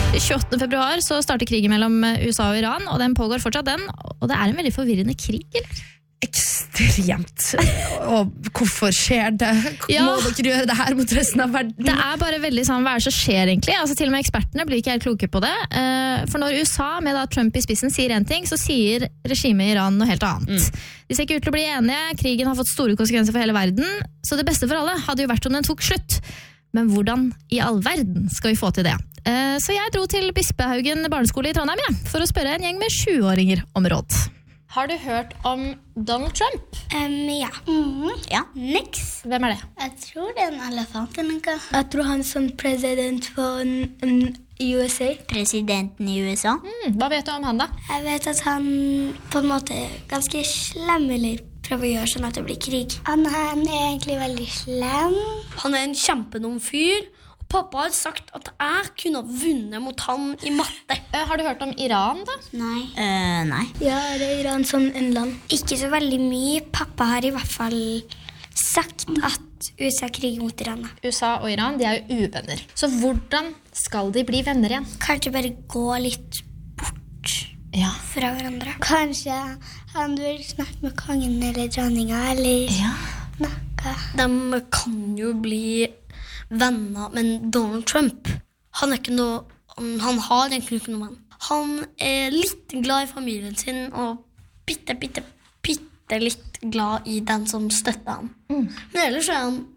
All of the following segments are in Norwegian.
28. februar så starter krigen mellom USA og Iran, og den pågår fortsatt den, og det en veldig forvirrende krig, eller? Ekstremt. Og hvorfor skjer det? Må dere gjøre det her mot resten av verden? Det bare veldig sånn, hva det som skjer egentlig? Altså, til og med ekspertene blir ikke helt kloke på det. For når USA med da Trump i spissen sier en ting, så sier regimet i Iran noe helt annet. De ser ikke ut til å bli enige, krigen har fått store konsekvenser for hele verden, så det beste for alle hadde jo vært om den tok slutt. Men hvordan i all verden skal vi få til det? Så jeg dro til Bispehaugen barneskole i Trondheim for å spørre en gjeng med 7-åringer om råd. Har du hørt om Donald Trump? Ja. Ja. Niks. Hvem det? Jeg tror det en elefant eller noe. Jeg tror han som president for USA. Presidenten i USA. Hva vet du om han da? Jeg vet at han på en måte ganske slem, eller prøver å gjøre sånn at det blir krig. Han egentlig veldig slem. Han en kjempenom fyr. Pappa har sagt at jeg kunne vunnet mot han i matte. Har du hørt om Iran da? Nei. Nei. Ja, det Iran som en land. Ikke så veldig mye. Pappa har i hvert fall sagt at USA kriger mot Iran. USA og Iran, de jo uvenner. Så hvordan skal de bli venner igjen? Kanskje bare gå litt bort fra hverandre. Kanskje han vil snakke med kongen eller dronninga eller noe. De kan jo bli venner, men Donald Trump, han ikke noe, han har egentlig ikke noe med. Han litt glad i familien sin, og bitte litt glad i den som støtter han. Men ellers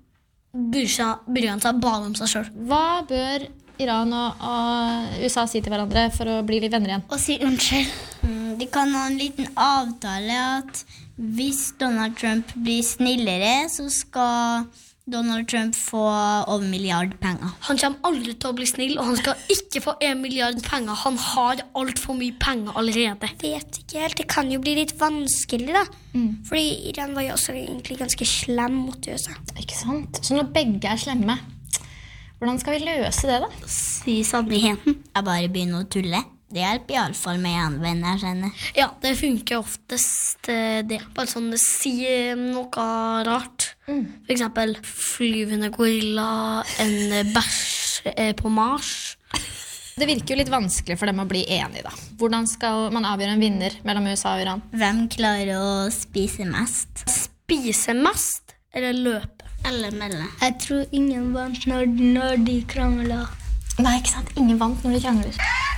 bryr han seg bare om seg selv. Hva bør Iran og USA si til hverandre for å bli litt venner igjen? Og si unnskyld. De kan ha en liten avtale at hvis Donald Trump blir snillere, så skal Donald Trump få over 1 milliard penger. Han kommer aldri til å bli snill, og han skal ikke få 1 milliard penger. Han har alt for mye penger allerede. Vet ikke helt, det kan jo bli litt vanskelig da. Fordi Iran var jo også egentlig ganske slem mot USA. Ikke sant? Så når begge slemme, hvordan skal vi løse det da? Si sannheten. Jeg bare begynner å tulle. Det hjelper i alle fall med en venn jeg kjenner. Ja, det funker oftest det. Bare sånn, si noe rart. For eksempel flyvende gorilla, en bæsj på Mars. Det virker jo litt vanskelig for dem å bli enige da. Hvordan skal man avgjøre en vinner mellom USA og Iran? Hvem klarer å spise mest? Spise mest eller løpe? Eller melde? Jeg tror ingen vant når de krangler. Nei, ikke sant? Ingen vant når de krangler.